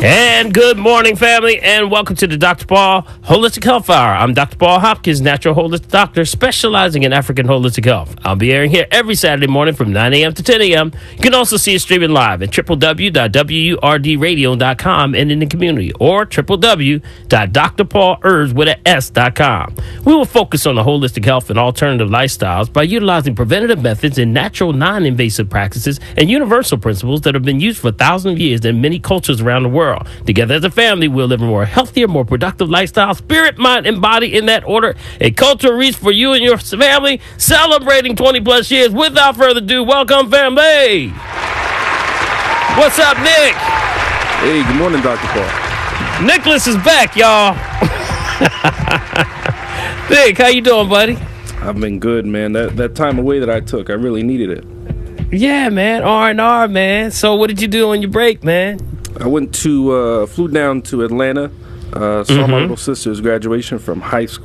And good morning, family, and welcome to the Dr. Paul Holistic Health Hour. I'm Dr. Paul Hopkins, natural holistic doctor specializing in African holistic health. I'll be airing here every Saturday morning from 9 a.m. to 10 a.m. You can also see it streaming live at www.wurdradio.com and in the community, or www.drpaulherbs.com. We will focus on the holistic health and alternative lifestyles by utilizing preventative methods and natural, non-invasive practices and universal principles that have been used for thousands of years in many cultures around the world. Together as a family, we'll live a more healthier, more productive lifestyle, spirit, mind, and body in that order. A cultural reach for you and your family, celebrating 20 plus years. Without further ado, welcome, family. What's up, Nick? Hey, good morning, Dr. Paul. Nicholas is back, y'all. Nick, how you doing, buddy? I've been good, man. That time away that I took, I really needed it. Yeah, man. R&R, man. So what did you do on your break, man? I flew down to Atlanta, saw my little sister's graduation from high school.